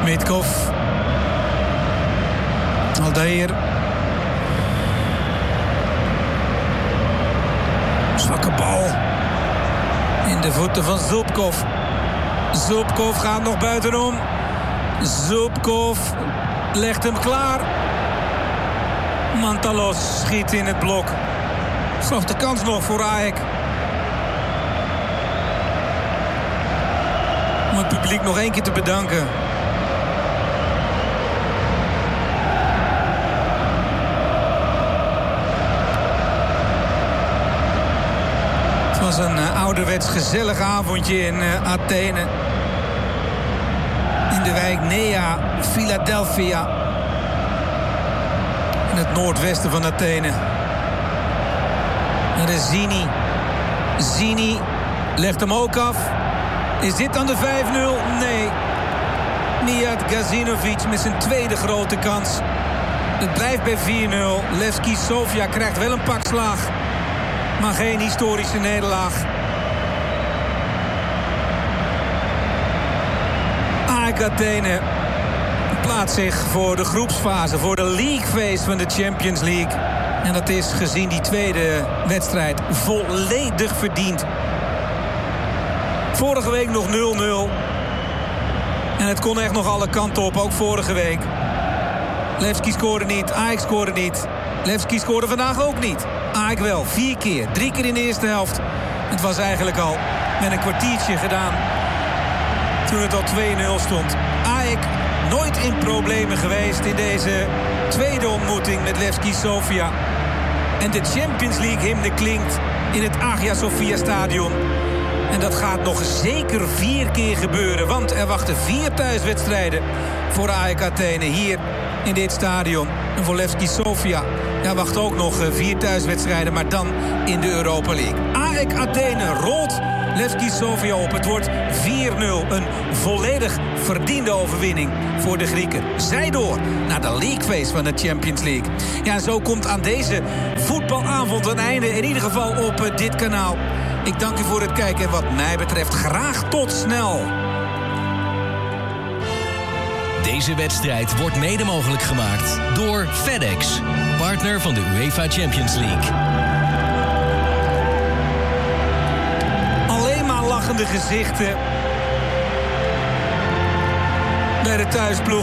Mitkov. Aldair. Zwakke bal. In de voeten van Zubkov. Zubkov gaat nog buitenom. Zubkov legt hem klaar. Mantalos schiet in het blok. Grote kans nog voor AEK. Om het publiek nog één keer te bedanken. Het was een ouderwets gezellig avondje in Athene. In de wijk Nea, Philadelphia. In het noordwesten van Athene. En de Zini. Zini legt hem ook af. Is dit dan de 5-0? Nee. Mijat Gazinovic met zijn tweede grote kans. Het blijft bij 4-0. Levski Sofia krijgt wel een pak slaag. Maar geen historische nederlaag. AEK Athene plaatst zich voor de groepsfase, voor de league phase van de Champions League. En dat is gezien die tweede wedstrijd volledig verdiend. Vorige week nog 0-0. En het kon echt nog alle kanten op, ook vorige week. Levski scoorde niet, AEK scoorde niet. Levski scoorde vandaag ook niet. AEK wel, 4 keer, 3 keer in de eerste helft. Het was eigenlijk al met een kwartiertje gedaan toen het al 2-0 stond. AEK nooit in problemen geweest in deze tweede ontmoeting met Levski Sofia. En de Champions League hymne klinkt in het Hagia Sophia stadion. En dat gaat nog zeker 4 keer gebeuren. Want er wachten 4 thuiswedstrijden voor AEK Athene hier in dit stadion. En voor Levski Sofia wachten ook nog 4 thuiswedstrijden, maar dan in de Europa League. AEK Athene rolt Levski Sofia op. Het wordt 4-0. Een volledig verdiende overwinning voor de Grieken. Zij door naar de league phase van de Champions League. Ja, zo komt aan deze voetbalavond een einde. In ieder geval op dit kanaal. Ik dank u voor het kijken en wat mij betreft graag tot snel. Deze wedstrijd wordt mede mogelijk gemaakt door FedEx, partner van de UEFA Champions League. Alleen maar lachende gezichten bij de thuisploeg.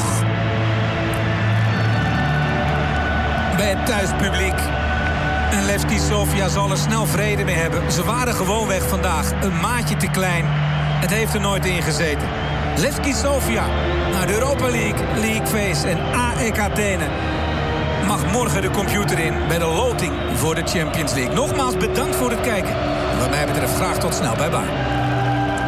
Bij het thuispubliek. En Levski Sofia zal er snel vrede mee hebben. Ze waren gewoonweg vandaag een maatje te klein. Het heeft er nooit in gezeten. Levski Sofia naar de Europa League phase en AEK Athene mag morgen de computer in bij de loting voor de Champions League. Nogmaals bedankt voor het kijken. En wat mij betreft graag tot snel. Bye bye.